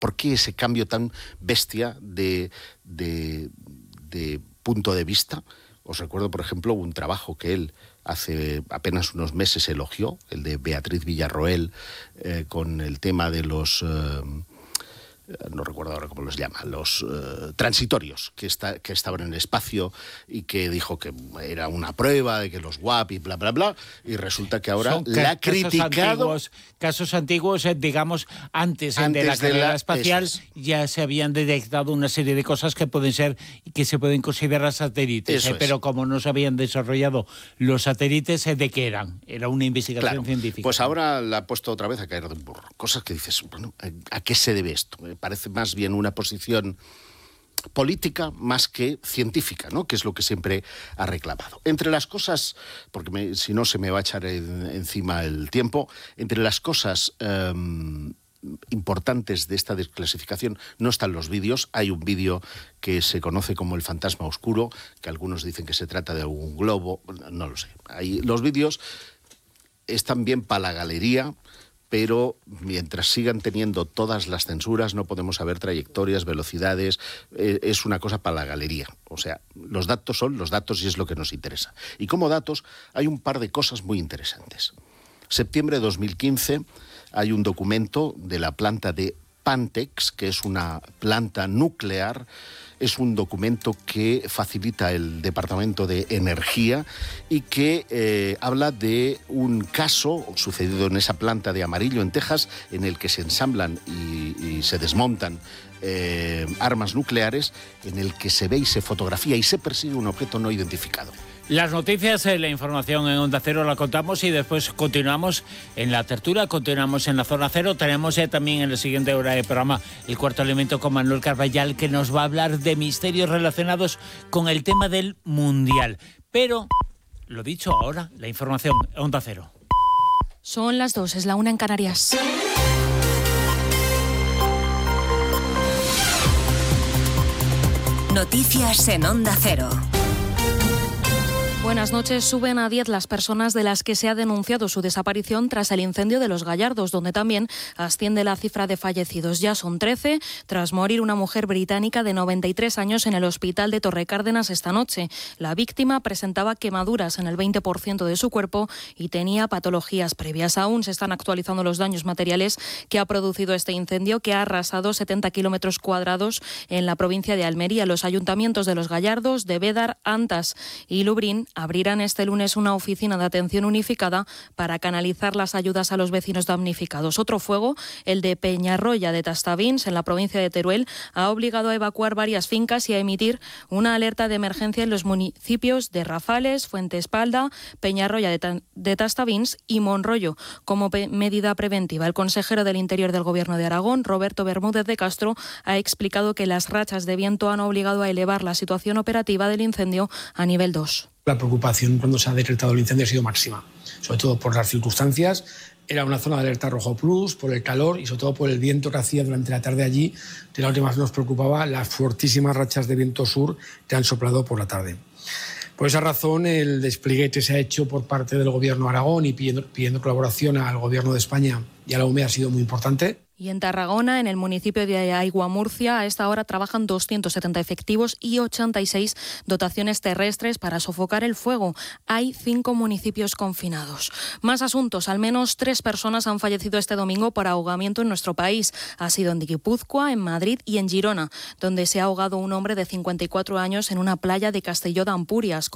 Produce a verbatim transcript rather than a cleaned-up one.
¿Por qué ese cambio tan bestia de, de, de punto de vista? Os recuerdo, por ejemplo, un trabajo que él hace apenas unos meses elogió, el de Beatriz Villarroel, eh, con el tema de los... Eh, no recuerdo ahora cómo los llama, los uh, transitorios que, está, que estaban en el espacio y que dijo que era una prueba de que los W A P y bla, bla, bla, y resulta que ahora la ha criticado... Antiguos, casos antiguos, eh, digamos, antes, antes de la carrera la, espacial es. ya se habían detectado una serie de cosas que pueden ser, que se pueden considerar satélites, eh, pero como no se habían desarrollado los satélites, eh, ¿de qué eran? Era una investigación claro, científica. Pues ahora la ha puesto otra vez a caer de un burro. Cosas que dices, bueno, ¿a qué se debe esto? Parece más bien una posición política más que científica, ¿no? Que es lo que siempre ha reclamado. Entre las cosas, porque me, si no se me va a echar en, encima el tiempo, entre las cosas eh, importantes de esta desclasificación no están los vídeos. Hay un vídeo que se conoce como el fantasma oscuro, que algunos dicen que se trata de algún globo, no lo sé. Hay, los vídeos están bien para la galería, pero mientras sigan teniendo todas las censuras no podemos saber trayectorias, velocidades, eh, es una cosa para la galería. O sea, los datos son los datos y es lo que nos interesa. Y como datos hay un par de cosas muy interesantes. Septiembre de dos mil quince hay un documento de la planta de Pantex, que es una planta nuclear. Es un documento que facilita el Departamento de Energía y que eh, habla de un caso sucedido en esa planta de Amarillo, en Texas, en el que se ensamblan y, y se desmontan eh, armas nucleares, en el que se ve y se fotografía y se persigue un objeto no identificado. Las noticias, la información en Onda Cero la contamos y después continuamos en la tertulia, continuamos en la Zona Cero. Tenemos eh, también en la siguiente hora de programa El Cuarto Elemento con Manuel Carballal, que nos va a hablar de misterios relacionados con el tema del Mundial. Pero, lo dicho ahora, la información en Onda Cero. Son las dos, es la una en Canarias. Noticias en Onda Cero. Buenas noches. Suben a diez las personas de las que se ha denunciado su desaparición tras el incendio de Los Gallardos, donde también asciende la cifra de fallecidos. Ya son trece, tras morir una mujer británica de noventa y tres años en el hospital de Torrecárdenas esta noche. La víctima presentaba quemaduras en el veinte por ciento de su cuerpo y tenía patologías previas. Aún se están actualizando los daños materiales que ha producido este incendio, que ha arrasado setenta kilómetros cuadrados en la provincia de Almería. Los ayuntamientos de Los Gallardos, de Bédar, Antas y Lubrín abrirán este lunes una oficina de atención unificada para canalizar las ayudas a los vecinos damnificados. Otro fuego, el de Peñarroya de Tastavins, en la provincia de Teruel, ha obligado a evacuar varias fincas y a emitir una alerta de emergencia en los municipios de Rafales, Fuente Espalda, Peñarroya de, Ta- de Tastavins y Monroyo, como pe- medida preventiva. El consejero del Interior del Gobierno de Aragón, Roberto Bermúdez de Castro, ha explicado que las rachas de viento han obligado a elevar la situación operativa del incendio a nivel dos. La preocupación cuando se ha decretado el incendio ha sido máxima, sobre todo por las circunstancias. Era una zona de alerta rojo plus, por el calor y sobre todo por el viento que hacía durante la tarde allí. De la última vez nos preocupaba las fortísimas rachas de viento sur que han soplado por la tarde. Por esa razón, el despliegue que se ha hecho por parte del Gobierno de Aragón y pidiendo, pidiendo colaboración al Gobierno de España y a la U M E ha sido muy importante. Y en Tarragona, en el municipio de Aiguamurcia, a esta hora trabajan doscientos setenta efectivos y ochenta y seis dotaciones terrestres para sofocar el fuego. Hay cinco municipios confinados. Más asuntos. Al menos tres personas han fallecido este domingo por ahogamiento en nuestro país. Ha sido en Guipúzcoa, en Madrid y en Girona, donde se ha ahogado un hombre de cincuenta y cuatro años en una playa de Castelló de Ampurias.